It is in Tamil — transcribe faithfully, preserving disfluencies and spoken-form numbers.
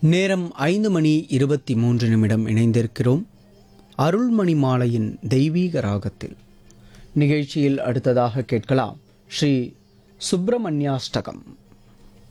நேரம் ஐந்து மணி இருபத்தி மூன்று நிமிடம் இணைந்திருக்கிறோம். அருள்மணி மாலையின் தெய்வீக ராகத்தில் நிகழ்ச்சியில் அடுத்ததாக கேட்கலாம் ஸ்ரீ சுப்பிரமணியாஷ்டகம்.